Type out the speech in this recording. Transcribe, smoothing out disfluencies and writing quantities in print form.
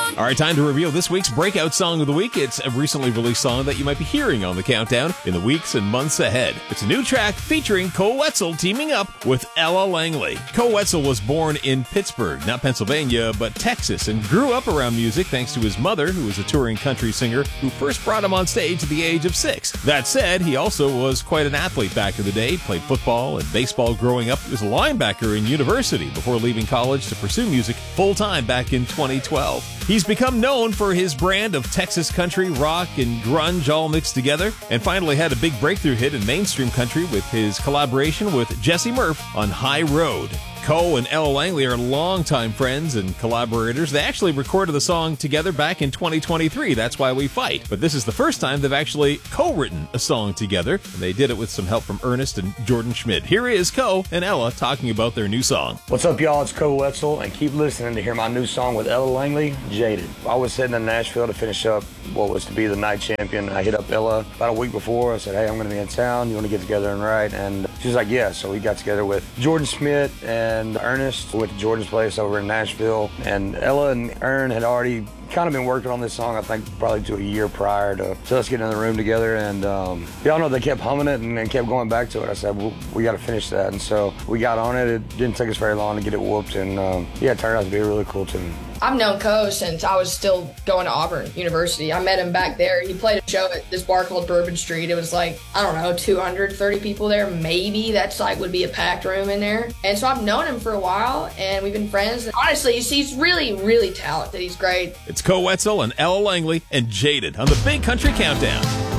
All right, time to reveal this week's breakout song of the week. It's a recently released song that you might be hearing on the countdown in the weeks and months ahead. It's a new track featuring Koe Wetzel teaming up with Ella Langley. Koe Wetzel was born in Pittsburgh, not Pennsylvania, but Texas, and grew up around music thanks to his mother, who was a touring country singer who first brought him on stage at the age of 6. That said, he also was quite an athlete back in the day, played football and baseball growing up. He was a linebacker in university before leaving college to pursue music full-time back in 2012. He's become known for his brand of Texas country, rock, and grunge all mixed together, and finally had a big breakthrough hit in mainstream country with his collaboration with Jesse Murph on High Road. Koe and Ella Langley are longtime friends and collaborators. They actually recorded the song together back in 2023, That's Why We Fight. But this is the first time they've actually co-written a song together, and they did it with some help from Ernest and Jordan Schmidt. Here is Koe and Ella talking about their new song. What's up, y'all? It's Koe Wetzel, and keep listening to hear my new song with Ella Langley, Jaded. I was sitting in Nashville to finish up what was to be the night champion. I hit up Ella about a week before. I said, hey, I'm going to be in town. You want to get together and write? And she was like, yeah. So we got together with Jordan Schmidt and Ernest. We went to Jordan's place over in Nashville. And Ella and Ern had already kind of been working on this song, I think, probably to a year prior to us getting in the room together. And y'all know they kept humming it and kept going back to it. I said, well, we got to finish that. And so we got on it. It didn't take us very long to get it whooped. And yeah, it turned out to be a really cool tune. I've known Koe since I was still going to Auburn University. I met him back there. He played a show at this bar called Bourbon Street. It was like, I don't know, 230 people there, maybe. That's like would be a packed room in there. And so I've known him for a while, and we've been friends. And honestly, he's really, really talented. He's great. It's Koe Wetzel and Ella Langley and Jaded on the Big Country Countdown.